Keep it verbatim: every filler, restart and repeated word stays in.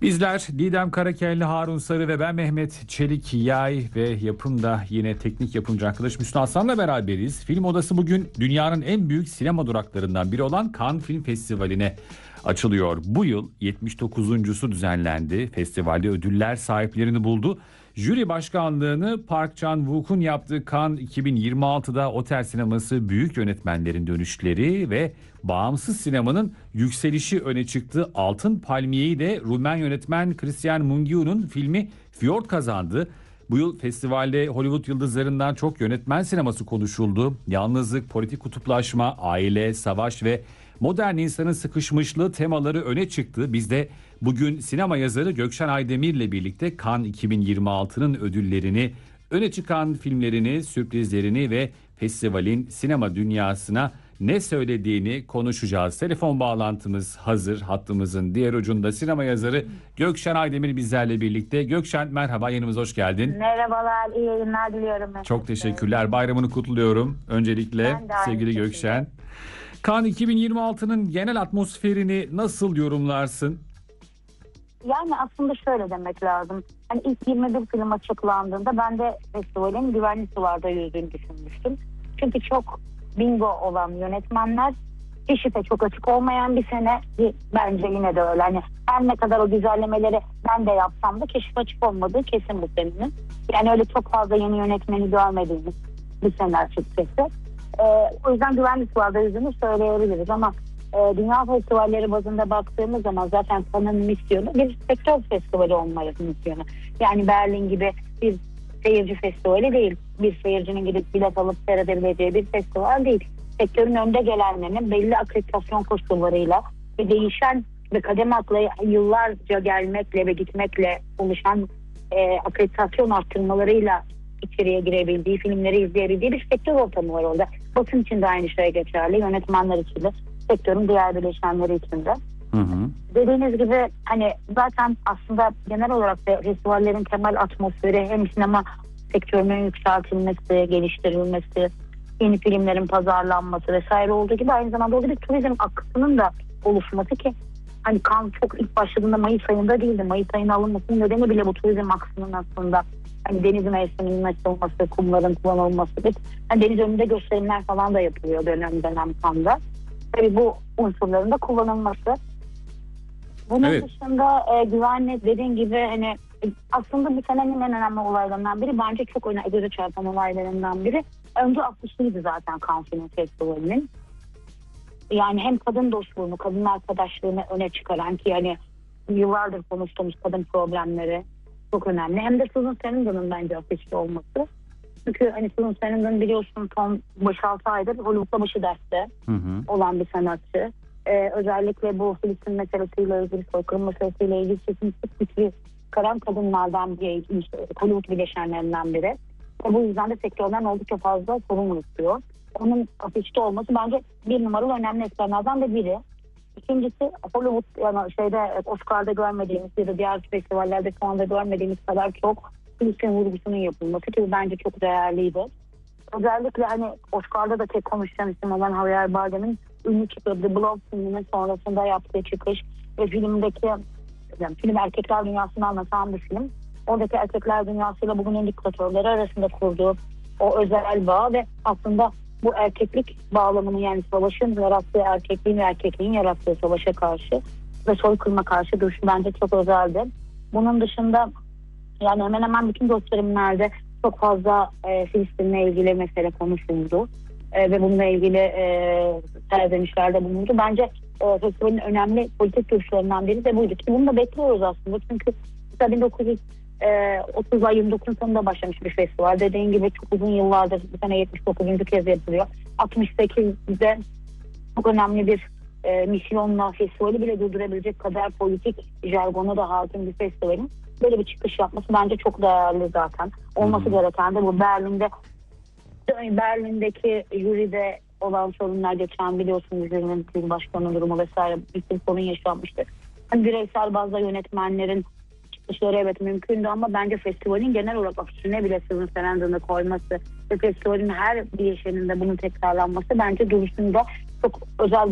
Bizler Didem Karakelli, Harun Sarı ve ben Mehmet Çelik Yay ve yapımda yine teknik yapımcı arkadaş Hüsnü Aslan'la beraberiz. Film Odası bugün dünyanın en büyük sinema duraklarından biri olan Cannes Film Festivali'ne açılıyor. Bu yıl yetmiş dokuzuncusu düzenlendi. Festivalde ödüller sahiplerini buldu. Jüri başkanlığını Park Chan-wook'un yaptığı Cannes iki bin yirmi altıda Otel Sineması büyük yönetmenlerin dönüşleri ve bağımsız sinemanın yükselişi öne çıktı. Altın Palmiye'yi de Rumen yönetmen Cristian Mungiu'nun filmi Fjord kazandı. Bu yıl festivalde Hollywood yıldızlarından çok yönetmen sineması konuşuldu. Yalnızlık, politik kutuplaşma, aile, savaş ve modern insanın sıkışmışlığı temaları öne çıktı. Biz de bugün sinema yazarı Gökşen Aydemir ile birlikte Cannes iki bin yirmi altının ödüllerini, öne çıkan filmlerini, sürprizlerini ve festivalin sinema dünyasına ne söylediğini konuşacağız. Telefon bağlantımız hazır. Hattımızın diğer ucunda sinema yazarı Gökşen Aydemir bizlerle birlikte. Gökşen, merhaba, yanımıza hoş geldin. Merhabalar, iyi yayınlar diliyorum. Mesela. Çok teşekkürler. Bayramını kutluyorum öncelikle sevgili Gökşen. Cannes iki bin yirmi altının genel atmosferini nasıl yorumlarsın? Yani aslında şöyle demek lazım. Hani ilk yirmi bir film açıklandığında ben de festivalin güvenli sularda yüzdüğünü düşünmüştüm. Çünkü çok bingo olan yönetmenler, keşife çok açık olmayan bir sene, bence yine de öyle. Hani her ne kadar o güzellemeleri ben de yapsam da keşif açık olmadığı kesin bu senenin. Yani öyle çok fazla yeni yönetmeni görmediğimiz bir sene açıkçası. Ee, o yüzden güvenli sularda yüzdüğünü söyleyebiliriz ama e, dünya festivalleri bazında baktığımız zaman zaten Cannes'ın misyonu bir sektör festivali olmayı misyonu. Yani Berlin gibi bir seyirci festivali değil. Bir seyircinin gidip bilet alıp seyredebileceği bir festival değil. Sektörün önde gelenlerinin belli akreditasyon koşullarıyla ve değişen ve kademe atla yıllarca gelmekle ve gitmekle oluşan e, akreditasyon arttırmalarıyla içeriye girebildiği, filmleri izleyebildiği bir sektör ortamı var orada. Basın için de aynı şey geçerli, yönetmenler için de, sektörün diğer bileşenleri için de. Hı hı. Dediğiniz gibi hani zaten aslında genel olarak da festivallerin temel atmosferi hem sinema sektörünün yükseltilmesi, geliştirilmesi, yeni filmlerin pazarlanması vesaire olduğu gibi aynı zamanda orada bir turizm akışının da oluşması ki hani Cannes çok ilk başladığında Mayıs ayında değildi. Mayıs ayına alınmasının nedeni bile bu turizm akışının aslında hani deniz mevsiminin açılması, kumların kullanılması, hani deniz önünde gösterimler falan da yapılıyor dönem dönem Cannes'da. Tabii bu unsurların da kullanılması. Bunun evet. dışında e, güvenlik dediğin gibi hani aslında bu senenin en önemli olaylarından biri, bence çok önemli göze çarpan olaylarından biri. Önce altmışlıydı zaten Cannes Film Festivali'nin. Yani hem kadın dostluğunu, kadın arkadaşlığını öne çıkaran ki yani yıllardır konuştuğumuz kadın problemleri çok önemli. Hem de Susan Sarandon'un bence afişli olması. Çünkü hani Susan Sarandon biliyorsun son beş altı aydır Hollywood'da başı derste hı hı. olan bir sanatçı. Ee, özellikle bu Filistin meselesiyle ilgili, soykırım meselesiyle ilgili sesini sık güçlü çıkaran kadınlardan biri, Hollywood bileşenlerinden biri. Ve bu yüzden de sektörden oldukça fazla sorun üretiyor. Onun afişte olması bence bir numaralı önemli etkenlerden de biri. İkincisi Hollywood yani şeyde Oscar'da görmediğimiz ya da diğer festivallerde şu anda görmediğimiz kadar çok Filistin vurgusunun yapılması ki bence çok değerliydi. Özellikle hani Oscar'da da tek konuşan isim olan Javier Bardem'in ünlü çıkıp The Blob filminin sonrasında yaptığı çıkış ve filmdeki yani film erkekler dünyasını anlatan bir film. Oradaki erkekler dünyasıyla bugünün diktatörleri arasında kurduğu o özel bağ ve aslında bu erkeklik bağlamını yani savaşın yarattığı erkekliğin ve erkekliğin yarattığı savaşa karşı ve soykırıma karşı duruşu bence çok özeldi. Bunun dışında yani hemen hemen bütün gösterimlerde çok fazla e, Filistin'le ilgili mesele konuşuldu. E, ve bununla ilgili e, serzenişlerde bulundu. Bence e, festivalin önemli politik duruşlarından biri de buydu. Ki bunu da bekliyoruz aslında. Çünkü bin dokuz yüz otuz ay yirmi dokuz sonunda başlamış bir festival. Dediğin gibi çok uzun yıllardır bu sene yetmiş dokuzuncu kez yapılıyor. altmış sekizde çok önemli bir e, misyonla festivali bile durdurabilecek kadar politik jargona da hakim bir festivalin böyle bir çıkış yapması bence çok değerli zaten. Olması gereken de bu. Berlin'de Berlin'deki jüride olan sorunlar geçen biliyorsunuz jürinin film başkanı durumu vesaire bir sürü sorun yaşanmıştı. Yani bireysel bazı yönetmenlerin çıkışları evet mümkündü ama bence festivalin genel olarak afişine bile Susan Sarandon'u koyması ve festivalin her bileşeninde bunun tekrarlanması bence duruşunda çok özel